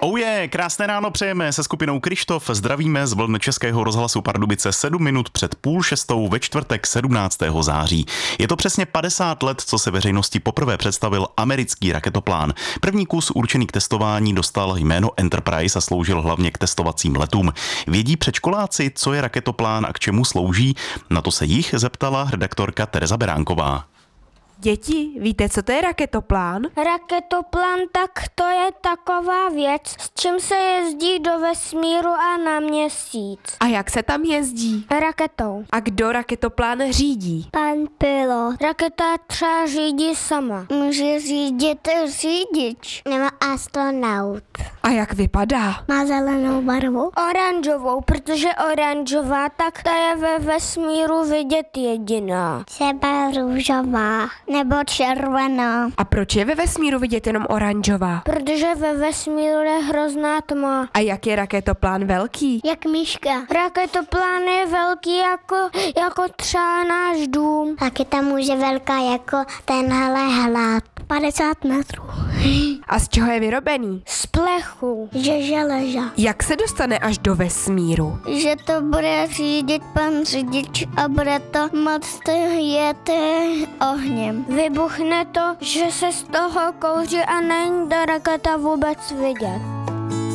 Krásné ráno přejeme se skupinou Kryštof. Zdravíme z vln Českého rozhlasu Pardubice 7 minut před 5:30 ve čtvrtek 17. září. Je to přesně 50 let, co se veřejnosti poprvé představil americký raketoplán. První kus určený k testování dostal jméno Enterprise a sloužil hlavně k testovacím letům. Vědí předškoláci, co je raketoplán a k čemu slouží? Na to se jich zeptala redaktorka Tereza Beránková. Děti, víte, co to je raketoplán? Raketoplán, tak to je taková věc, s čím se jezdí do vesmíru a na měsíc. A jak se tam jezdí? Raketou. A kdo raketoplán řídí? Pan pilot. Raketa třeba řídí sama. Může řídit řidič. Nebo astronaut. A jak vypadá? Má zelenou barvu? Oranžovou, protože oranžová, tak ta je ve vesmíru vidět jediná. Třeba růžová. Nebo červená. A proč je ve vesmíru vidět jenom oranžová? Protože ve vesmíru je hrozná tma. A jak je raketoplán velký? Jak myška. Raketoplán je velký jako třeba náš dům. Raketa může velká jako tenhle hlad. 50 metrů. A z čeho je vyrobený? Z plechu. Že železa. Jak se dostane až do vesmíru? Že to bude řídit pan řidič a bude to moc jet ohněm. Vybuchne to, že se z toho kouří a není ta raketa vůbec vidět.